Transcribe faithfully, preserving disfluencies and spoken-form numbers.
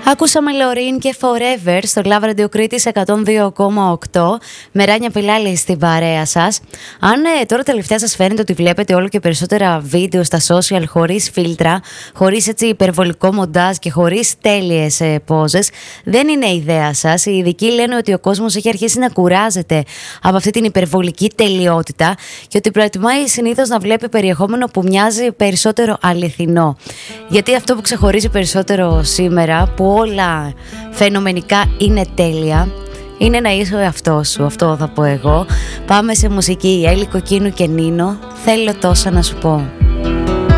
Ακούσαμε Λωρίν και Forever στο Love Radio Κρήτης εκατόν δύο κόμμα οκτώ. Με Ράνια Πιλάλη στην παρέα σας. Αν ε, τώρα τελευταία σας φαίνεται ότι βλέπετε όλο και περισσότερα βίντεο στα social χωρίς φίλτρα, χωρίς έτσι υπερβολικό μοντάζ και χωρίς τέλειες ε, πόζες, δεν είναι ιδέα σας. Οι ειδικοί λένε ότι ο κόσμος έχει αρχίσει να κουράζεται από αυτή την υπερβολική τελειότητα και ότι προτιμάει συνήθως να βλέπει περιεχόμενο που μοιάζει περισσότερο αληθινό. Γιατί αυτό που ξεχωρίζει περισσότερο σήμερα, που όλα φαινομενικά είναι τέλεια, είναι να είσαι ο εαυτός σου. Αυτό θα πω εγώ. Πάμε σε μουσική. Έλλη Κοκκίνου και Νίνο. Θέλω τόσα να σου πω.